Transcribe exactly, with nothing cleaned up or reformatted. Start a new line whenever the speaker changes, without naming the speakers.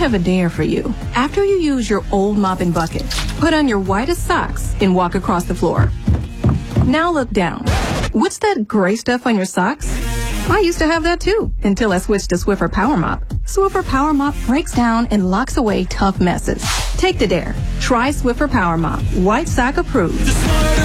have a dare for you. After you use your old mop and bucket, put on your whitest socks and walk across the floor. Now look down. What's that gray stuff on your socks? I used to have that too, until I switched to Swiffer Power Mop. Swiffer Power Mop breaks down and locks away tough messes. Take the dare. Try Swiffer Power Mop. White sock approved.